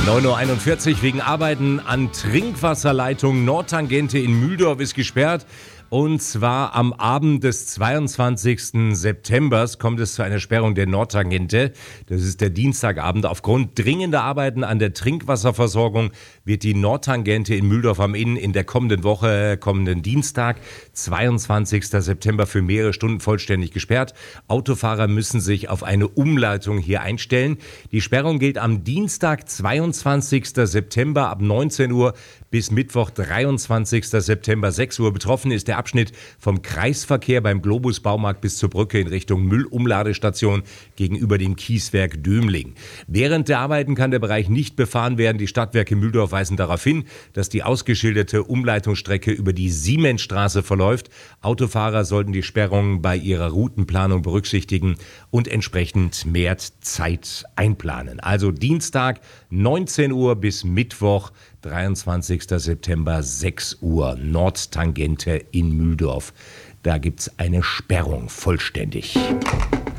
9:41 Uhr wegen Arbeiten an Trinkwasserleitung Nordtangente in Mühldorf ist gesperrt. Und zwar am Abend des 22. September kommt es zu einer Sperrung der Nordtangente. Das ist der Dienstagabend. Aufgrund dringender Arbeiten an der Trinkwasserversorgung wird die Nordtangente in Mühldorf am Inn in der kommenden Woche, kommenden Dienstag, 22. September, für mehrere Stunden vollständig gesperrt. Autofahrer müssen sich auf eine Umleitung hier einstellen. Die Sperrung gilt am Dienstag, 22. September ab 19 Uhr bis Mittwoch, 23. September, 6 Uhr. Betroffen ist der Abschnitt vom Kreisverkehr beim Globus Baumarkt bis zur Brücke in Richtung Müllumladestation gegenüber dem Kieswerk Dömling. Während der Arbeiten kann der Bereich nicht befahren werden. Die Stadtwerke Mühldorf weisen darauf hin, dass die ausgeschilderte Umleitungsstrecke über die Siemensstraße verläuft. Autofahrer sollten die Sperrung bei ihrer Routenplanung berücksichtigen und entsprechend mehr Zeit einplanen. Also Dienstag 19 Uhr bis Mittwoch 23. September 6 Uhr, Nordtangente in Mühldorf. Da gibt's eine Sperrung vollständig.